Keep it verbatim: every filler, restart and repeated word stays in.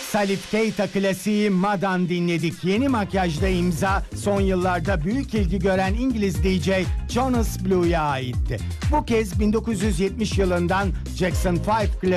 Salif Keita klasiği Madan dinledik. Yeni makyajda imza son yıllarda büyük ilgi gören İngiliz D J Jonas Blue'ya aitti. Bu kez bin dokuz yüz yetmiş yılından Jackson beş